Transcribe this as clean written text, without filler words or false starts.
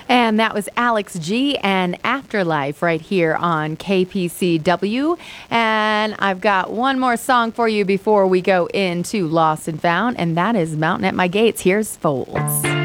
And that was Alex G and Afterlife right here on KPCW. And I've got one more song for you before we go into Lost and Found, and that is Mountain at My Gates. Here's Folds.